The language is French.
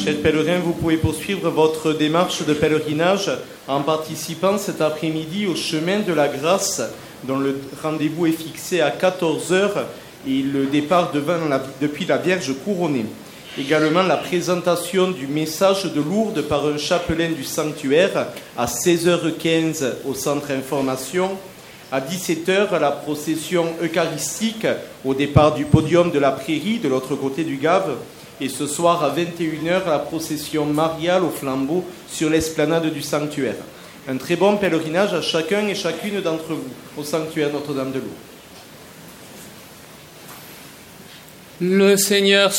Chers pèlerins, vous pouvez poursuivre votre démarche de pèlerinage en participant cet après-midi au chemin de la grâce, dont le rendez-vous est fixé à 14h et le départ depuis la Vierge couronnée. Également la présentation du message de Lourdes par un chapelain du sanctuaire à 16h15 au centre information. À 17h, la procession eucharistique au départ du podium de la Prairie, de l'autre côté du Gave. Et ce soir, à 21h, la procession mariale au flambeau sur l'esplanade du sanctuaire. Un très bon pèlerinage à chacun et chacune d'entre vous au sanctuaire Notre-Dame de Lourdes. Le Seigneur